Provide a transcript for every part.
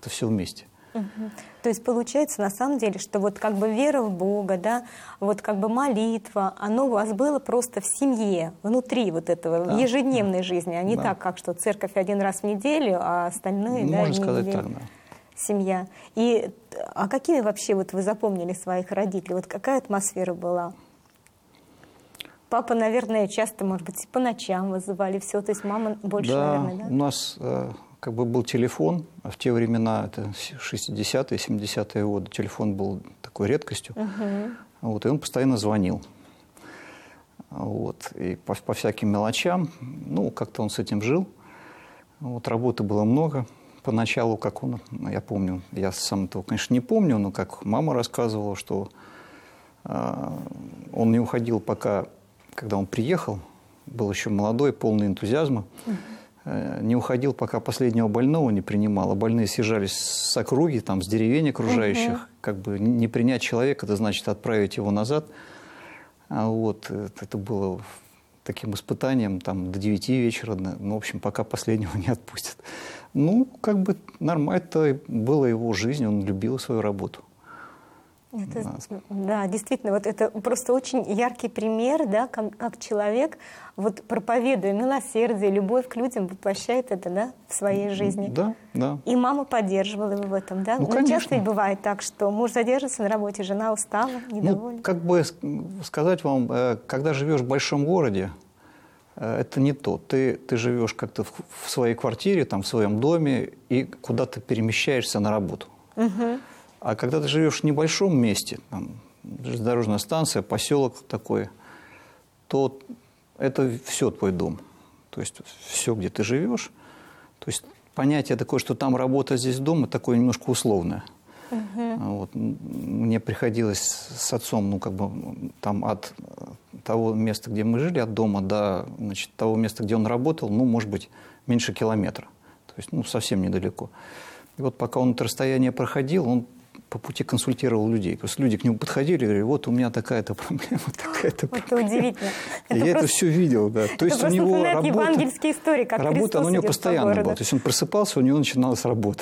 это все вместе. То есть получается на самом деле, что вот как бы вера в Бога, да, вот как бы молитва, оно у вас было просто в семье, внутри вот этого, в ежедневной жизни, а не так, как что церковь один раз в неделю, а остальное, можно сказать так, да. Семья. А какими вообще вот вы запомнили своих родителей? Вот какая атмосфера была? Папа, наверное, часто, может быть, по ночам вызывали все, то есть мама больше, наверное, да? У нас как бы был телефон, а в те времена, это 60-е, 70-е годы, телефон был такой редкостью, вот, и он постоянно звонил. Вот, и по всяким мелочам, ну, как-то он с этим жил. Вот, работы было много. Поначалу, как он, я помню, я сам этого, конечно, не помню, но как мама рассказывала, что он не уходил пока, когда он приехал, был еще молодой, полный энтузиазма, не уходил, пока последнего больного не принимал. А больные съезжались с округи, там, с деревень окружающих. Как бы не принять человека, это значит отправить его назад. Вот, это было таким испытанием там, до 9 вечера. Ну, в общем, пока последнего не отпустят. Ну, как бы нормально, это была его жизнь, он любил свою работу. Да, действительно, вот это просто очень яркий пример, да, как человек, вот проповедуя милосердие, любовь к людям, воплощает это, да, в своей жизни. Да, да. И мама поддерживала его в этом, да? Ну, конечно. Часто ведь бывает так, что муж задержится на работе, жена устала, недовольна. Ну, как бы сказать вам, когда живешь в большом городе, это не то. Ты живешь как-то в своей квартире, там, в своем доме, и куда-то перемещаешься на работу. А когда ты живешь в небольшом месте, там, железнодорожная станция, поселок такой, то это все твой дом. То есть все, где ты живешь. То есть понятие такое, что там работа, здесь дома, такое немножко условное. Вот. Мне приходилось с отцом, ну, как бы, там от того места, где мы жили, от дома до, значит, того места, где он работал, ну, может быть, меньше километра. То есть, ну, совсем недалеко. И вот пока он это расстояние проходил, он по пути консультировал людей. Просто люди к нему подходили и говорили, вот у меня такая-то проблема, такая-то проблема. Это удивительно. Я это все видел, да. То есть у него работа, евангельские истории, как работа, она у него постоянно была. То есть он просыпался, у него начиналась работа.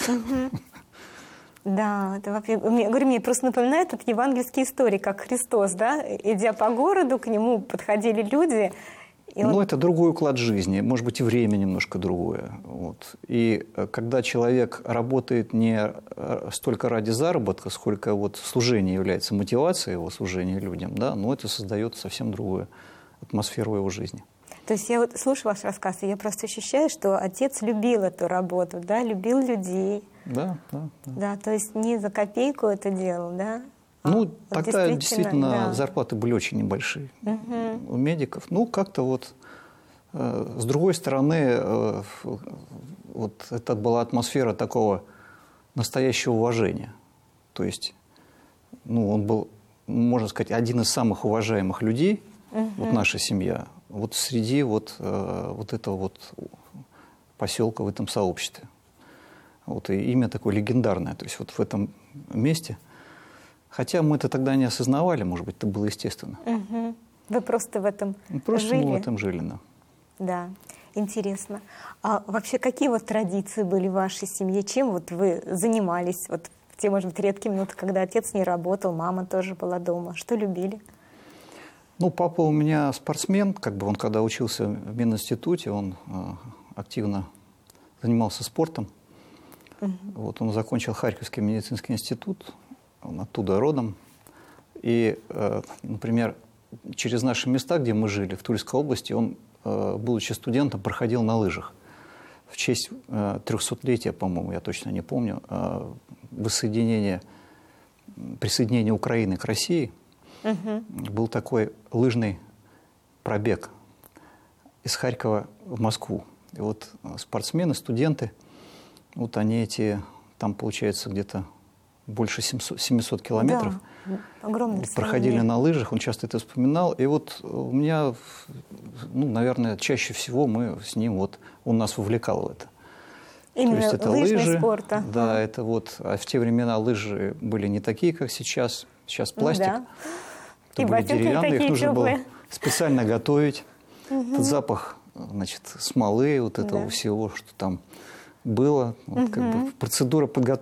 Да, это вообще, говорю, мне просто напоминает это евангельские истории, как Христос, да, идя по городу, к нему подходили люди. Ну, это другой уклад жизни, может быть, и время немножко другое. Вот. И когда человек работает не столько ради заработка, сколько вот служение является мотивацией его служения людям, да, но это создает совсем другую атмосферу в его жизни. То есть я вот слушаю ваш рассказ, и я просто ощущаю, что отец любил эту работу, да, любил людей. Да. Да, то есть не за копейку это делал, да? Ну, вот тогда действительно зарплаты были очень небольшие у медиков. Ну, как-то вот с другой стороны, вот это была атмосфера такого настоящего уважения. То есть, ну, он был, можно сказать, один из самых уважаемых людей, вот наша семья, вот среди вот этого вот поселка, в этом сообществе. Вот, и имя такое легендарное. То есть вот в этом месте... Хотя мы это тогда не осознавали, может быть, это было естественно. Вы просто в этом просто жили? Мы в этом жили, да. Да, интересно. А вообще какие вот традиции были в вашей семье? Чем вот вы занимались вот в те, может быть, редкие минуты, когда отец не работал, мама тоже была дома? Что любили? Ну, папа у меня спортсмен, как бы он когда учился в Мининституте, он активно занимался спортом. Вот, он закончил Харьковский медицинский институт, он оттуда родом. И, например, через наши места, где мы жили, в Тульской области, он, будучи студентом, проходил на лыжах. В честь 300-летия, по-моему, я точно не помню, присоединения Украины к России, был такой лыжный пробег из Харькова в Москву. И вот спортсмены, студенты, вот они там, получается, где-то больше 700 километров. Да, огромное проходили на лыжах, он часто это вспоминал. И вот у меня, ну, наверное, чаще всего мы с ним, вот, он нас вовлекал в это. Именно то есть это лыжный спорт. Да, это вот, а в те времена лыжи были не такие, как сейчас. Сейчас пластик. Да. Это были деревянные, их нужно было специально готовить. Этот запах, значит, смолы, вот этого всего, что там было. Вот, как бы процедура подготовки